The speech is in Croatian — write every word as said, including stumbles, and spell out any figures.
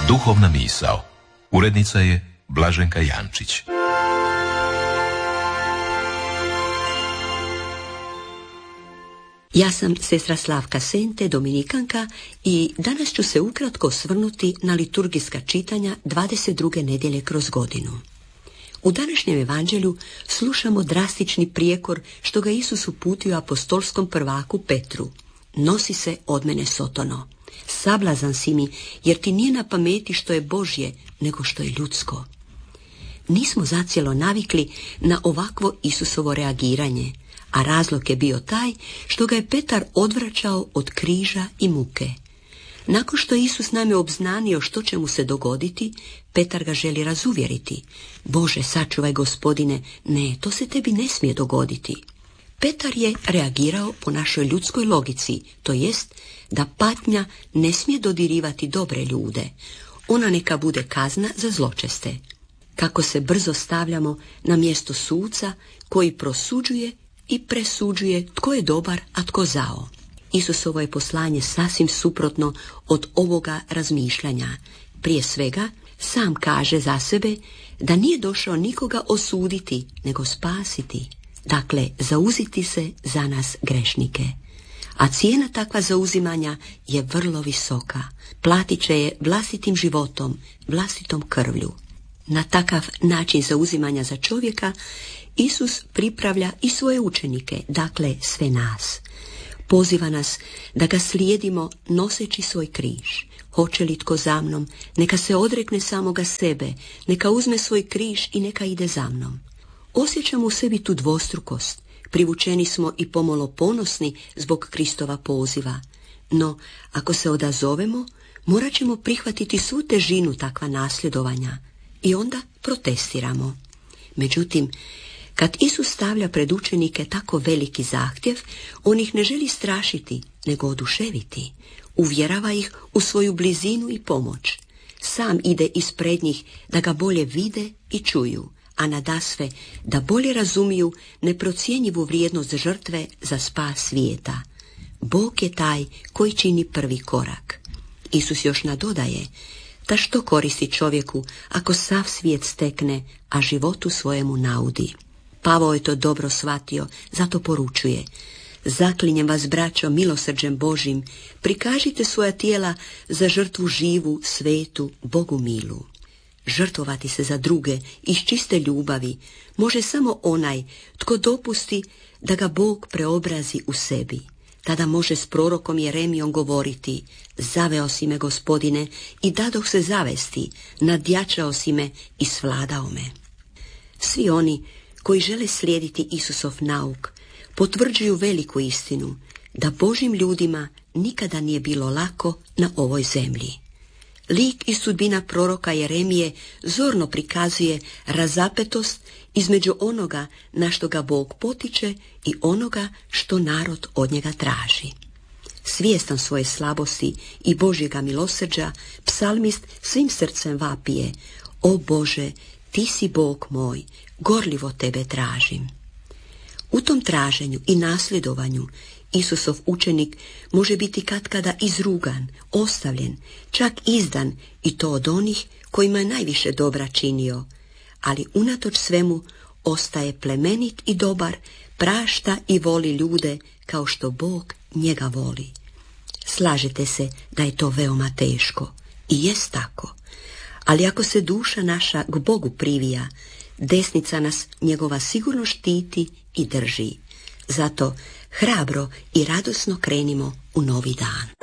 Duhovna misao. Urednica je Blaženka Jančić. Ja sam sestra Slavka Sente, dominikanka, i danas ću se ukratko osvrnuti na liturgijska čitanja dvadeset druge nedjelje kroz godinu. U današnjem evanđelju slušamo drastični prijekor što ga Isus uputio apostolskom prvaku Petru. Nosi se od mene, Sotono. Sablazan si mi, jer ti nije na pameti što je Božje, nego što je ljudsko. Nismo zacijelo navikli na ovakvo Isusovo reagiranje, a razlog je bio taj što ga je Petar odvraćao od križa i muke. Nakon što Isus nam je obznanio što će mu se dogoditi, Petar ga želi razuvjeriti. Bože, sačuvaj, Gospodine, ne, to se tebi ne smije dogoditi. Petar je reagirao po našoj ljudskoj logici, to jest da patnja ne smije dodirivati dobre ljude. Ona neka bude kazna za zločeste. Kako se brzo stavljamo na mjesto suca koji prosuđuje i presuđuje tko je dobar, a tko zao. Isusovo je poslanje sasvim suprotno od ovoga razmišljanja. Prije svega, sam kaže za sebe da nije došao nikoga osuditi, nego spasiti. Dakle, zauziti se za nas grešnike. A cijena takva zauzimanja je vrlo visoka. Platit će je vlastitim životom, vlastitom krvlju. Na takav način zauzimanja za čovjeka Isus pripravlja i svoje učenike, dakle sve nas. Poziva nas da ga slijedimo noseći svoj križ. Hoće li tko za mnom, neka se odrekne samoga sebe, neka uzme svoj križ i neka ide za mnom. Osjećamo u sebi tu dvostrukost, privučeni smo i pomalo ponosni zbog Kristova poziva. No, ako se odazovemo, morat ćemo prihvatiti svu težinu takva nasljedovanja i onda protestiramo. Međutim, kad Isus stavlja pred učenike tako veliki zahtjev, on ih ne želi strašiti, nego oduševiti. Uvjerava ih u svoju blizinu i pomoć. Sam ide ispred njih da ga bolje vide i čuju, a nadasve da bolje razumiju neprocjenjivu vrijednost žrtve za spas svijeta. Bog je taj koji čini prvi korak. Isus još nadodaje: da što koristi čovjeku ako sav svijet stekne, a životu svojemu naudi. Pavao je to dobro shvatio, zato poručuje: zaklinjem vas, braćo, milosrđem Božim, prikažite svoja tijela za žrtvu živu, svetu, Bogu milu. Žrtvovati se za druge iz čiste ljubavi može samo onaj tko dopusti da ga Bog preobrazi u sebi. Tada može s prorokom Jeremijom govoriti: zaveo si me, Gospodine, i dadoh se zavesti, nadjačao si me i svladao me. Svi oni koji žele slijediti Isusov nauk potvrđuju veliku istinu, da Božim ljudima nikada nije bilo lako na ovoj zemlji. Lik i sudbina proroka Jeremije zorno prikazuje razapetost između onoga na što ga Bog potiče i onoga što narod od njega traži. Svjestan svoje slabosti i Božjega milosrđa, psalmist svim srcem vapije: o Bože, ti si Bog moj, gorljivo tebe tražim. U tom traženju i nasljedovanju Isusov učenik može biti katkada izrugan, ostavljen, čak izdan, i to od onih kojima je najviše dobra činio, ali unatoč svemu ostaje plemenit i dobar, prašta i voli ljude kao što Bog njega voli. Slažete se da je to veoma teško, i jest tako, ali ako se duša naša k Bogu privija, desnica nas njegova sigurno štiti i drži. Zato hrabro i radosno krenimo u novi dan.